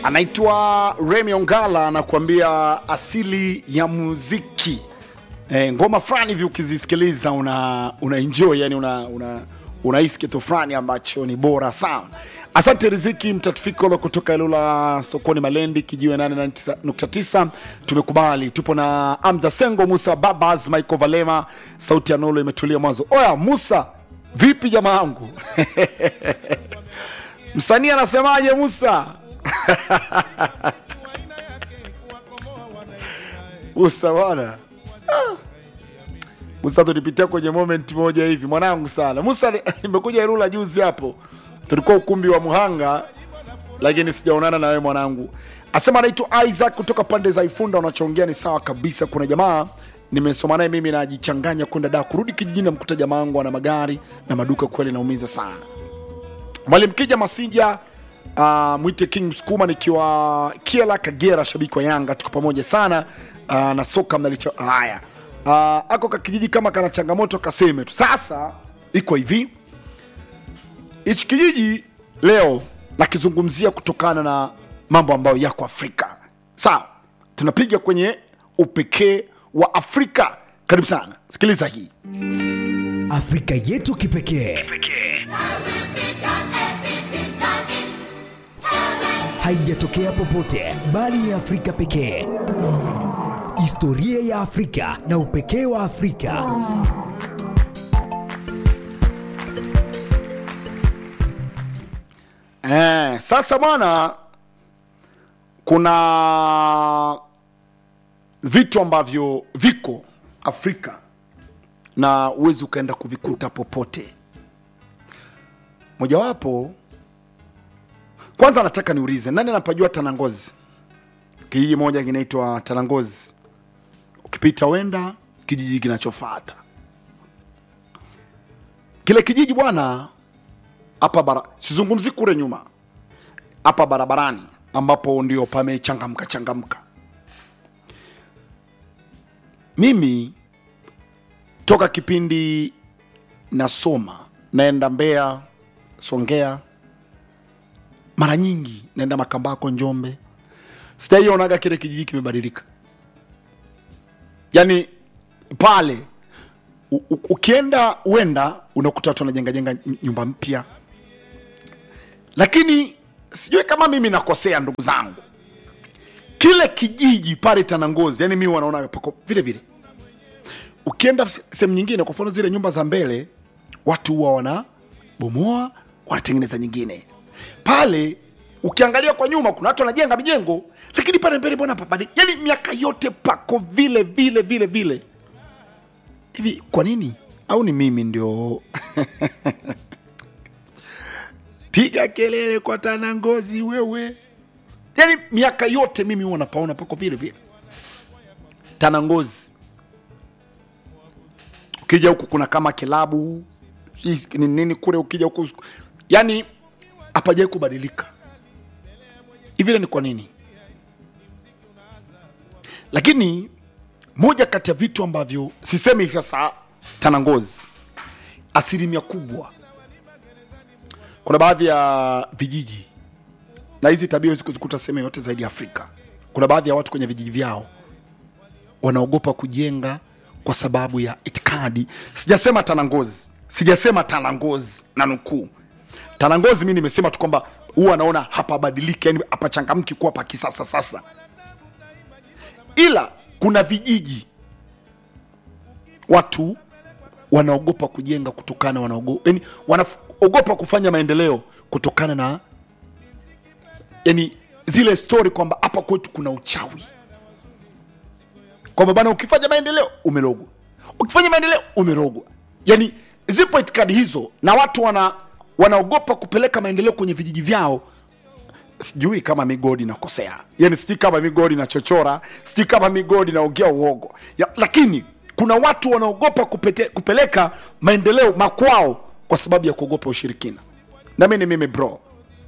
Anaitwa Remy Ongala anakuambia asili ya muziki. Ngoma fulani hivi ukizisikiliza una enjoy, yani unahisi kitu fulani ambacho ni bora sana. Asante Riziki Mtatufikolo kutoka Ilula Sokoni Malendi Kijiwe 8.9. Tumekubali. Tupo na Amza Sengo, Musa Babas, Michael Valema. Sauti ya Nolo imetulia mwanzo. Oya Musa, vipi jamaa wangu? Msanii anasemaje Musa? Musa bwana. Musa tulipitia kwenye moment moja hivi mwanangu sana. Musa nimekuja Ilula juzi hapo. Tulikuwa ukumbi wa Muhanga lakini sijaonana na wewe mwanangu. Asema anaitwa Isaac kutoka pande za Ifunda, unachoongea ni sawa kabisa. Kuna jamaa nimesoma naye mimi najichanganya kwenda da kurudi kijijini na mkuta jamaa wangu ana magari na maduka, kweli naumiza sana. Mwalimu Kija Masija mwite King Msukuma nikiwa Kiela Kagera, shabiki wa Yanga, tuko pamoja sana na soka mnalicho haya. Ako kijiji kama kana changamoto kaseme tu. Sasa iko hivi. Hichi kijiji leo nakizungumzia kutokana na mambo ambayo yako Afrika. Sawa, tunapiga kwenye upekee wa Afrika. Karibu sana, sikiliza hii. Afrika yetu kipekee. Haijatokea popote, bali ni Afrika pekee. Historia ya Afrika na upekee wa Afrika. Sasa bwana, kuna vitu ambavyo viko Afrika na uwezi ukaenda kuvikuta popote. Mojawapo, kwanza nataka niulize, nani anapajua Tanangozi? Kijiji moja kinaitwa Tanangozi. Ukipita wenda kijiji kinachofuata. Kile kijiji bwana, hapa sizungumzi kule nyuma. Hapa barabarani ambapo ndio pamechangamka. Mimi toka kipindi nasoma naenda Mbeya, Songea, mara nyingi naenda Makambako, Njombe. Sijaionaga kile kijiji kimebadilika. Yani pale ukienda uenda unakuta watu wanajenga nyumba mpya. Lakini sijui kama mimi nakosea ndugu zangu. Kile kijiji pale Tanangozi, yani mimi wanaona pako vile vile. Ukienda sehemu nyingine, kwa mfano zile nyumba za mbele, watu huwa wanabomoa, wanatengeneza nyingine. Pale ukiangalia kwa nyuma kuna watu wanajenga mijengo, lakini pale mbele bwana papadi. Yani miaka yote pako vile vile. Hivi kwa nini? Au ni mimi ndio piga kelele kwa Tanangozi wewe? Yani miaka yote mimi huwa napaona pako vile vile. Tanangozi. Ukija huku kuna kama kilabu nini kule, ukija huku yani hapajawahi kubadilika. Hivi ni kwa nini? Lakini moja kati ya vitu ambavyo sisemi sasa Tanangozi, asilimia kubwa kuna baadhi ya vijiji, na hizi tabia zikuta sehemu yote zaidi Afrika, kuna baadhi ya watu kwenye vijiji vyao wanaogopa kujenga kwa sababu ya itikadi. Sijasema Tanangozi na nukuu. Tanangozi mimi nimesema tu kwamba huwa naona hapa badilika, yani hapa changamki kuwa pa kisasa sasa. Ila kuna vijiji watu wanaogopa kujenga kutokana, wanaogopa kufanya maendeleo kutokana na yani zile story kwamba hapa kwetu kuna uchawi. Kwamba bana ukifanya maendeleo umerogwa. Ukifanya maendeleo umerogwa. Yani zipo itikadi hizo na watu wanaogopa kupeleka maendeleo kwenye vijiji vyao. Sijui kama migodi nakosea. Yani sijui kama migodi na chochora, sijui kama migodi naongea uongo. Lakini kuna watu wanaogopa kupeleka maendeleo makwao kwa sababu ya kuogopa ushirikina. Na mimi bro.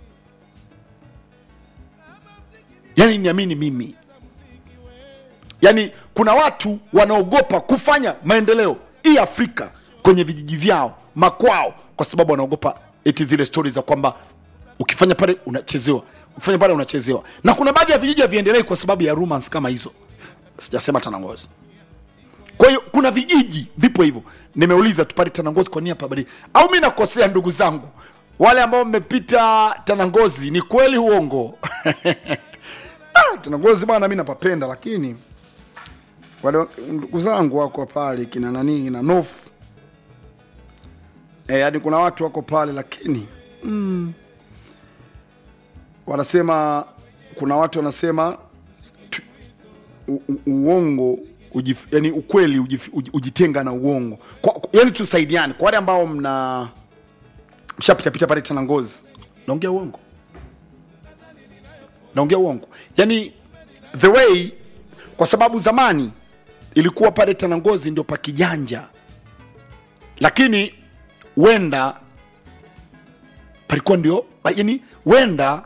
Yani niamini mimi. Yani kuna watu wanaogopa kufanya maendeleo hii Afrika kwenye vijiji vyao makwao kwa sababu wanaogopa eti zile stories za kwamba ukifanya pale unachezewa, ukifanya pale unachezewa. Na kuna baadhi ya vijiji viendelee kwa sababu ya rumors kama hizo. Sijasema Tanangozi. Kwa hiyo kuna vijiji vipo hivyo. Nimeuliza tu pale Tanangozi kwa nini hapa bali? Au mimi nakosea ndugu zangu? Wale ambao mmepita Tanangozi, ni kweli uongo? Tanangozi bwana mimi napapenda, lakini wale ndugu zangu wako pale kina nani na North. Hadi kuna watu wako pale, lakini wanasema, kuna watu wanasema uongo yani ukweli ujitenga na uongo. Yani tusaidiane. Kwa wale ambao mshapita pale Tanangozi, naongea uongo. Yani the way, kwa sababu zamani ilikuwa pale Tanangozi ndio pakijanja, lakini wenda palikuwa ndio yani wenda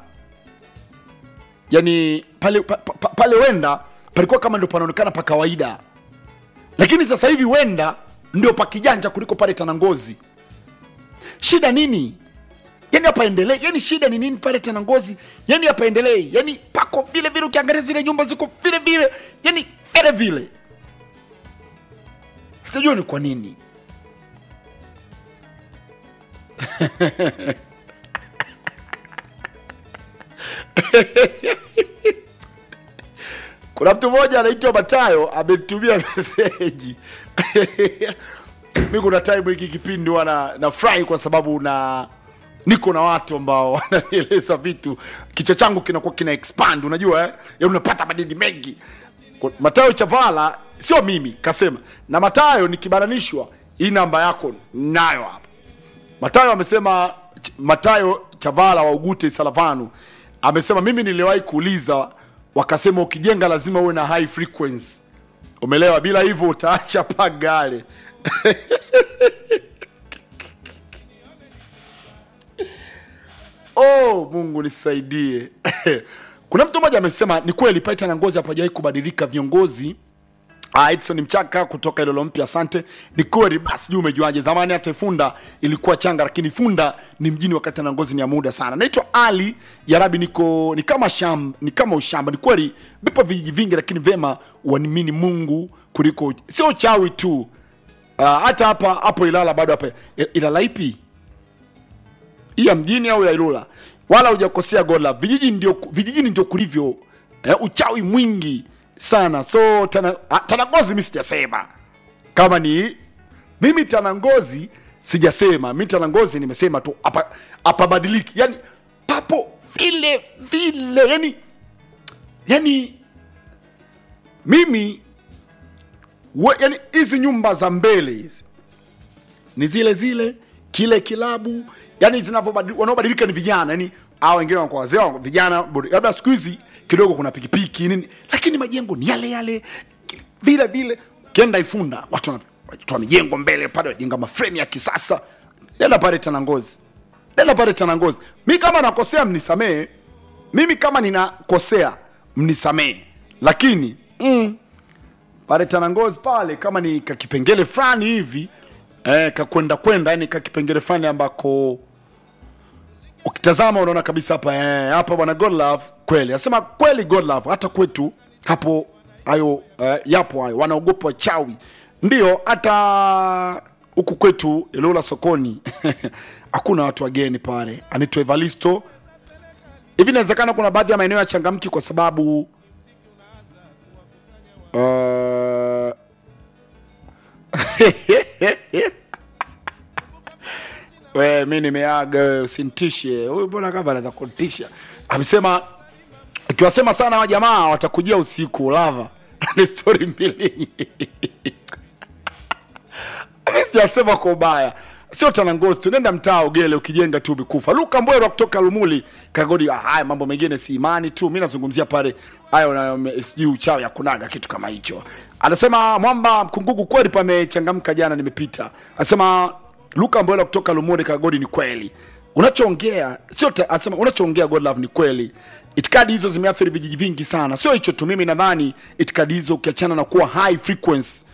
yani pale wenda palikuwa kama ndio panaonekana pa kawaida, lakini sasa hivi wenda ndio pakijanja kuliko pale Tanangozi. Shida nini? Yani hapa endelee. Yani shida ni nini pale Tanangozi? Yani hapa endelee. Yani pako vile vile, ukiangalia zile nyumba ziko vile vile. Yani vile vile. Sijui ni kwa nini. Kuna mtu mmoja anaitwa Matayo amenitumia message. Mimi kuna time hiki kipindi na fry kwa sababu niko na watu ambao wananieleza vitu, kichwa changu kinakuwa kina expand, unajua ya unapata madini mengi. Matayo Chavala sio mimi kasema, na Matayo nikibananishwa hii namba yako nayo hapa. Matayo amesema, Matayo Chavala wa Ugute Salavanu amesema, mimi niliwahi kuuliza wakasema ukijenga lazima uwe na high frequency. Umeelewa? Bila hivyo utaacha pagale. Oh, Mungu nisaidie. Kuna mtu mmoja amesema ni kweli pale Tanangozi hapajawahi kubadilika viongozi. Edson Mchaka kutoka Ilolo Mpya, asante. Ni kweli, basi juu umejuaje? Zamani hata Funda ilikuwa changa, lakini Funda ni mjini wakati Tanangozi ni ya muda sana. Naitwa Ali Yarabi, ni kama ushamba. Ni kweli bipo vijiji vingi, lakini vema uamini Mungu kuliko, sio chawi tu. Hata hapo Ilala bado hapa. Ilala ipi? Iya mjini au ya Ilula? Wala hujakosea Gola. Vijijini ndio kulivyo uchawi mwingi sana. So Tanangozi mimi sijasema kama ni mimi Tanangozi sijasema. Mimi Tanangozi nimesema tu hapa badiliki. Yani papo vile vile. Yani mimi yani hizi nyumba za mbele hizi ni zile kile kilabu, yani wanaobadilika ni vijana. Yani hao wengine wako wazee, vijana labda siku hizi kidogo kuna pikipiki nini, lakini majengo ni yale vile vile. Kenda Ifunda watu wanatoa mijengo mbele pale, wajenga maframe ya kisasa. Nenda pale Tanangozi. Mimi kama nakosea mnisamee. Mimi kama ninakosea mnisamee. Lakini pale Tanangozi pale kama ni kakipengele fulani hivi kakwenda yani kakipengele fulani ambako ukitazama unaona kabisa hapa bwana God Love kweli. Anasema kweli God Love hata kwetu hapo hayo yapo hayo, wanaogopa wachawi. Ndio hata huku kwetu Ilula sokoni hakuna watu wageni pale. Anaitwa Evalisto. Hivi inawezekana kuna baadhi ya maeneo ya changamki kwa sababu mimi nimeaga, usintishe. Huyu mbona kama anaweza kutisha. Amesema ukiwasema sana wa jamaa watakujia usiku lava. Ni story mbili. Sijasema kwa ubaya. Sio Tanangozi, tunaenda mtaa Ugele, ukijenga tu bikufa. Luka Mbwero kutoka Lumuli Kagodi. Haya mambo mengine si imani tu. Mimi nazungumzia pale hayo na sijui uchawi ya kunaga kitu kama hicho. Anasema Mwamba Mkungugu kweli pamechangamka jana nimepita. Anasema Luka Mbwero kutoka Lumuli Kagodi, ni kweli unachoongea. Anasema unachoongea God Love ni kweli. Itikadi hizo zimeathiri vijiji vingi sana. Sio hicho tu, mimi nadhani itikadi hizo ukiachana na kuwa high frequency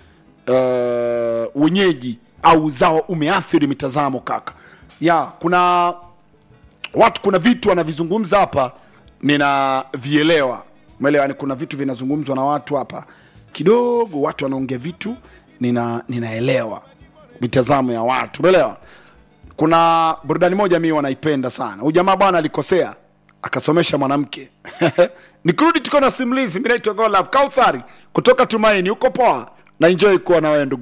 wenyeji au zao umeathiri mitazamo kaka. Kuna watu kuna vitu wanavizungumza hapa ninavielewa. Umeelewa? Yani kuna vitu vinazungumzwa na watu hapa kidogo, watu wanaongea vitu ninaelewa mitazamo ya watu. Umeelewa? Kuna burudani moja mimi wanaipenda sana. Huyu jamaa bwana alikosea akasomesha mwanamke. Nikurudi tuko na simulizi. Mimi naitwa Godlove Kauthari kutoka Tumaini. Uko poa? Na enjoy kuwa na wewe ndugu.